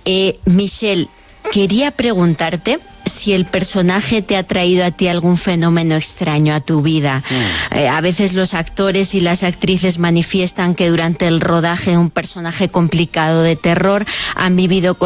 Michelle, quería preguntarte si el personaje te ha traído a ti algún fenómeno extraño a tu vida. A veces los actores y las actrices manifiestan que durante el rodaje de un personaje complicado de terror han vivido